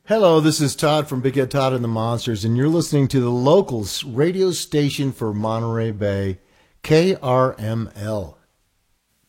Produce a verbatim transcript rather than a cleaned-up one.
Hello, this is Todd from Big Head Todd and the Monsters, and you're listening to the local radio station for Monterey Bay, K R M L.